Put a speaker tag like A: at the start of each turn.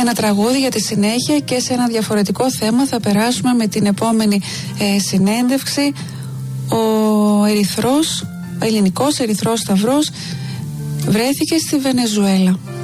A: ένα τραγούδι για τη συνέχεια και σε ένα διαφορετικό θέμα θα περάσουμε με την επόμενη συνέντευξη. Ο ελληνικός Ερυθρός Σταυρός βρέθηκε στη Βενεζουέλα.